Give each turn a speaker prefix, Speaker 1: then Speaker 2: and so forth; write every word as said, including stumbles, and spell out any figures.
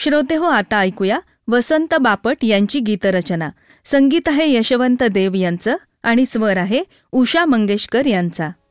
Speaker 1: श्रोते हो, आता ऐकूया वसंत बापट यांची गीतरचना. संगीत आहे यशवंत देव यांचं आणि स्वर आहे उषा मंगेशकर यांचा.